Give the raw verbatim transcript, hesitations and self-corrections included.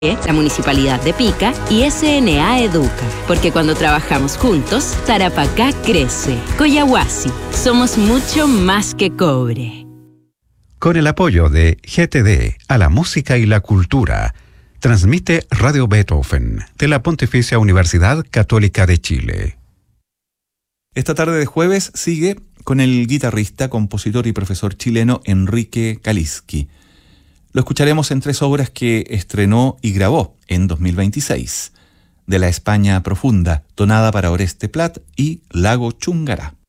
la Municipalidad de Pica y S N A Educa. Porque cuando trabajamos juntos, Tarapacá crece. Coyahuasi, somos mucho más que cobre. Con el apoyo de G T D a la música y la cultura, transmite Radio Beethoven de la Pontificia Universidad Católica de Chile. Esta tarde de jueves sigue con el guitarrista, compositor y profesor chileno Enrique Kaliski. Lo escucharemos en tres obras que estrenó y grabó en dos mil veintiséis. De la España Profunda, Tonada para Oreste Plat y Lago Chungará.